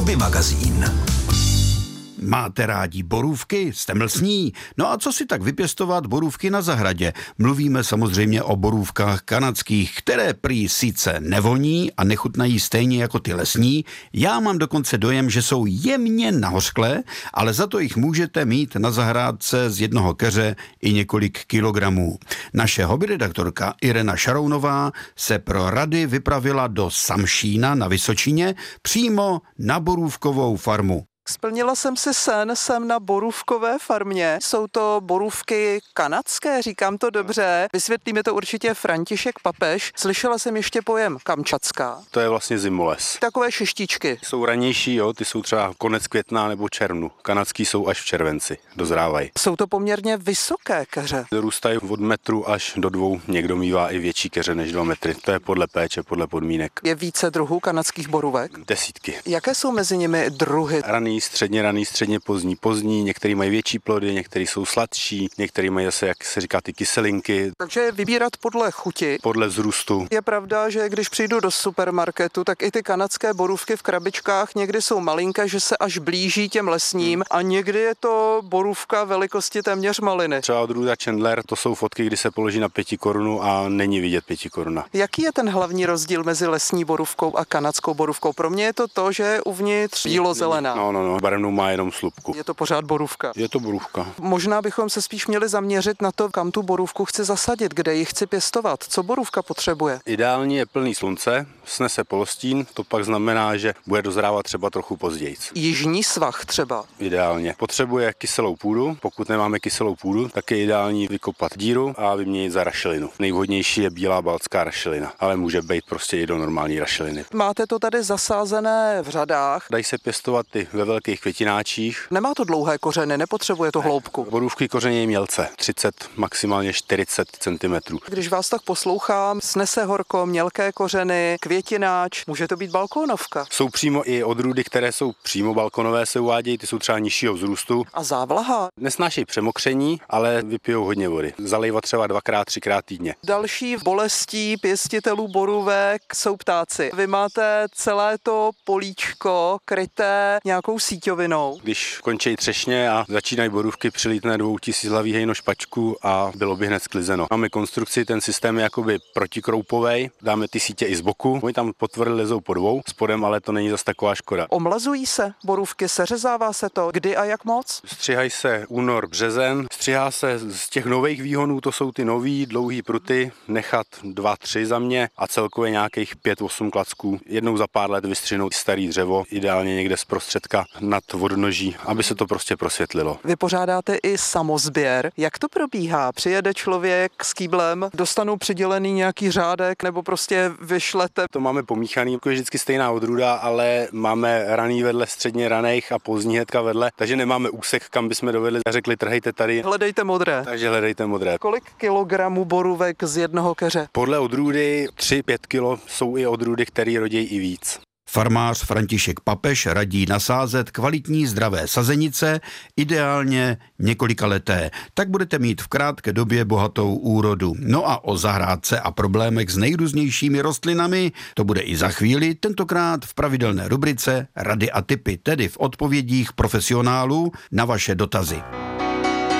Hobby magazín. Máte rádi borůvky? Jste mlsní? No a co si tak vypěstovat borůvky na zahradě? Mluvíme samozřejmě o borůvkách kanadských, které prý sice nevoní a nechutnají stejně jako ty lesní. Já mám dokonce dojem, že jsou jemně nahořklé, ale za to jich můžete mít na zahrádce z jednoho keře i několik kilogramů. Naše hobbyredaktorka Irena Šarounová se pro rady vypravila do Samšína na Vysočině přímo na borůvkovou farmu. Splnila jsem si sen, jsem na borůvkové farmě. Jsou to borůvky kanadské, říkám to dobře. Vysvětlí mi to určitě František Papež. Slyšela jsem ještě pojem kamčatská. To je vlastně zimoles. Takové šestičky. Jsou ranější, jo, ty jsou třeba konec května nebo červnu. Kanadský jsou až v červenci, dozrávají. Jsou to poměrně vysoké keře. Růstají od metru až do 2, někdo mívá i větší keře než 2 metry. To je podle péče, podle podmínek. Je více druhů kanadských borůvek? Desítky. Jaké jsou mezi nimi druhy? Raný, středně pozdní, některý mají větší plody, některý jsou sladší, některý mají zase, jak se říká, ty kyselinky. Takže vybírat podle chuti. Podle vzrůstu. Je pravda, že když přijdu do supermarketu, tak i ty kanadské borůvky v krabičkách někdy jsou malinké, že se až blíží těm lesním a někdy je to borůvka velikosti téměř maliny. Třeba odrůda Chandler, to jsou fotky, kdy se položí na 5 korun a není vidět 5 koruna. Jaký je ten hlavní rozdíl mezi lesní borůvkou a kanadskou borůvkou? Pro mě je to, že je uvnitř bílozelená. No, barevnou má jenom slupku. Je to pořád borůvka. Je to borůvka. Možná bychom se spíš měli zaměřit na to, kam tu borůvku chci zasadit, kde ji chci pěstovat. Co borůvka potřebuje? Ideální je plný slunce, snese polostín, to pak znamená, že bude dozrávat třeba trochu později. Jižní svah třeba. Ideálně. Potřebuje kyselou půdu, pokud nemáme kyselou půdu, tak je ideální vykopat díru a vyměnit za rašelinu. Nejvhodnější je bílá baltská rašelina, ale může být prostě i do normální rašeliny. Máte to tady zasázené v řadách. Dají se pěstovat i ve velkých květináčích. Nemá to dlouhé kořeny, nepotřebuje to hloubku. Borůvky kořenějí mělce, 30, maximálně 40 cm. Když vás tak poslouchám, snese horko, mělké kořeny, květináč, může to být balkónovka. Jsou přímo i odrůdy, které jsou přímo balkonové, se uvádějí, ty jsou třeba nižšího vzrůstu. A závlaha? Nesnášejí přemokření, ale vypijou hodně vody. Zalejvat třeba 2x, 3x týdně. Další bolestí pěstitelů borůvek jsou ptáci. Vy máte celé to políčko kryté nějakou síťovinou. Když končí třešně a začínají borůvky, přilítne 2000hlavý hejno špačku a bylo by hned sklizeno. Máme konstrukci, ten systém je jakoby protikroupovej, dáme ty sítě i z boku. Oni tam potvory lezou po 2, spodem, ale to není zas taková škoda. Omlazují se borůvky, seřezává se to, kdy a jak moc? Střihají se únor, březen, střihá se z těch nových výhonů, to jsou ty nový dlouhý pruty, nechat 2-3 za mě a celkově nějakých 5-8 klacků. Jednou za pár let vystřihnout starý dřevo, ideálně někde zprostředka nad vodnoží, aby se to prostě prosvětlilo. Vy pořádáte i samozběr. Jak to probíhá? Přijede člověk s kýblem, dostanou přidělený nějaký řádek nebo prostě vyšlete? To máme pomíchaný, jako je vždycky stejná odrůda, ale máme raný vedle středně raných a pozdní hnedka vedle, takže nemáme úsek, kam bychom dovedli a řekli trhejte tady. Hledejte modré. Takže hledejte modré. Kolik kilogramů borůvek z jednoho keře? Podle odrůdy 3-5 kilo, jsou i odrůdy, které rodí i víc. Farmář František Papež radí nasázet kvalitní zdravé sazenice, ideálně několikaleté. Tak budete mít v krátké době bohatou úrodu. No a o zahrádce a problémech s nejrůznějšími rostlinami to bude i za chvíli, tentokrát v pravidelné rubrice Rady a tipy, tedy v odpovědích profesionálů na vaše dotazy.